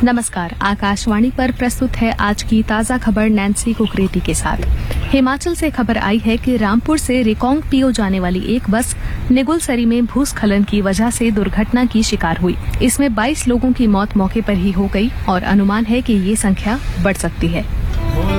नमस्कार, आकाशवाणी पर प्रस्तुत है आज की ताजा खबर नैन्सी कुकरेती के साथ। हिमाचल से खबर आई है कि रामपुर से रिकांगपिओ जाने वाली एक बस निगुलसरी में भूस्खलन की वजह से दुर्घटना की शिकार हुई। इसमें 22 लोगों की मौत मौके पर ही हो गई और अनुमान है कि ये संख्या बढ़ सकती है।